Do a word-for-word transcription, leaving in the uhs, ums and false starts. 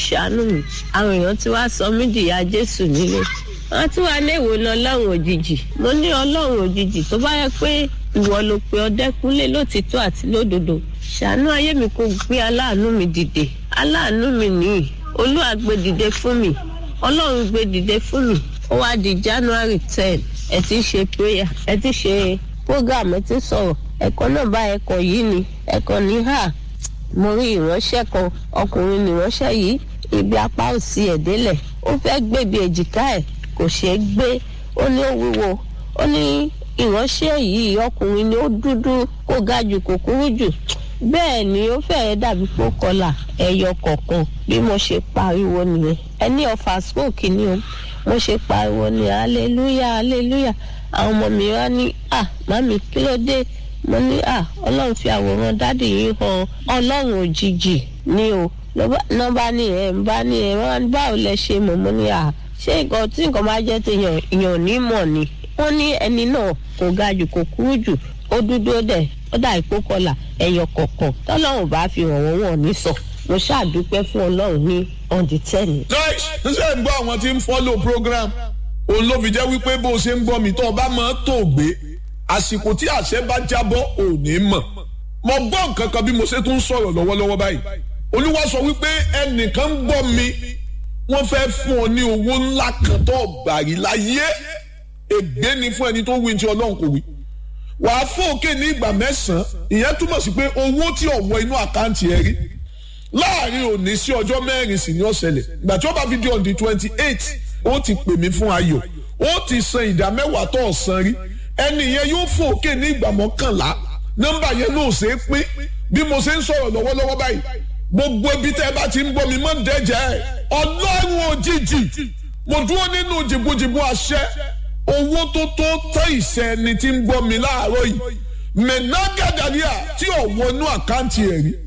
ṣàánú mi àwọn èèyàn tí wàá sọ mí dìyà Jésù nílé wọ́n tún wá léwo ní Ọlọ́run òjijì mo ní Ọlọ́run òjijì tó bá yẹ pé ìwọ ló pe Ọdẹ́kúnlé lótìtọ́ àti lódodo ṣàánú ayé mi kó gbé aláàánú mi dìde aláàánú mi nìyí Olúwa gbé dìde fún mi Ọlọ́run gbé dìde fún mi ó wá di January ten ẹ ti ṣe prayer ẹ ti ṣe program ẹ ti sọ̀rọ̀ ẹ̀kọ́ náà bá ẹ̀kọ́ yìí ni ẹ̀kọ́ ní hà mo rí ìránṣẹ́ kan ọkùnrin nìránṣẹ́ yìí ibi apá òsì ẹ̀ délẹ̀ ó fẹ́ gbèbí èjìká ẹ̀ kò ṣeé gbé ó ní ó wúwo ó ní ìránṣẹ́ yìí ọkùnrin ni ó dúdú kó ga jù kò kúrú jù bẹ́ẹ̀ ni ó fẹ́ẹ́ dàbí pé ó kọlà ẹyọ kọ̀ọ̀kan bí mo ṣe pariwo nìyẹn ẹni ọ̀fà smoke ni o mo ṣe pariwo ní hallelujah hallelujah àwọn ọmọ mi wá ní à mami kí ló dé mo ní à Ọlọ́run fi àwòrán dádì yìí hàn Ọlọ́run òjijì ni o nọ́mbà ní ẹ̀ ń bá ní ẹ̀ wọ́n báwo lẹ ṣe mọ̀ mo ní à ṣé nǹkan tí nǹkan bá jẹ́ tèèyàn èèyàn ní mọ̀ ni wọ́n ní ẹni náà kò ga jù kò kúrú jù ó dúdú ó dẹ̀ ó dà ìpó kọlà ẹyọ kọ̀ọ̀kan tọ́lọ́run bá fi hàn wọ́n wọ́n ní sọ mo ṣàdúpẹ́ fún Ọlọ́run ní on the ten. ṣé ṣe ń gbọ́ àwọn tí ń follow program òun ló fi jẹ́ wípé bó o ṣe ń gbọ́ mi tó o bá máa tó gbé àsìkò tí àṣẹ bá jábọ́ ò ní mọ̀ mo gbọ́ nǹkan kan bí mo ṣe tún sọ̀rọ̀ lọ́wọ́lọ́wọ́ báyìí Olúwa sọ wípé ẹnìkan ń gbọ́ mi wọ́n fẹ́ fún ọ ní owó ńlá kan tó gbàrí láyé ègbé ni fún ẹni tó wí tí Ọlọ́run kò wí wàá fòkè ní ìgbà mẹ́sàn-án ìyẹn túmọ̀ sí pé owó tí ó wọ inú àkáǹtì ẹ rí láàrin òní sí ọjọ́ mẹ́rin sì ni ó ṣẹlẹ̀ ìgbà tí ó bá fi di on the twenty eight ó ti pè mí fún ayọ̀ ó ti san ìdá mẹ́wàá tó san rí ẹni yẹn yóò fòkè ní ìgbà mọ́kànlá nọ́mbà yẹn ló ṣe é pín bí mo ṣe ń sọ̀rọ̀ lọ́wọ́lọ́wọ́ báyìí gbogbo ibi tẹ́ ẹ bá ti ń gbọ́ mi mọ́ dẹ́jẹ́ Ọlọ́run òjijì mo dúró nínú jìbùjìbù àṣẹ owó tó tó tẹ́ ìṣẹ́ ẹni tí ń gbọ́ mi láàárọ̀ yìí mẹ́nàgàdàríà tí ò wọnú àkáǹtì ẹ̀ rí